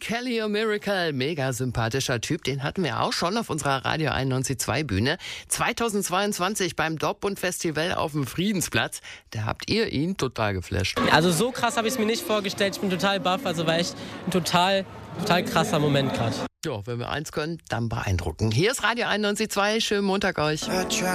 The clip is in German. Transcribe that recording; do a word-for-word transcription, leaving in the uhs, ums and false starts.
Kelly a Miracle, mega sympathischer Typ, den hatten wir auch schon auf unserer Radio einundneunzig Komma zwei Bühne. zweitausendzweiundzwanzig beim Dortmund Festival auf dem Friedensplatz, da habt ihr ihn total geflasht. Also so krass habe ich es mir nicht vorgestellt, ich bin total baff, also war echt ein total, total krasser Moment gerade. Ja, wenn wir eins können, dann beeindrucken. Hier ist Radio einundneunzig Komma zwei, schönen Montag euch.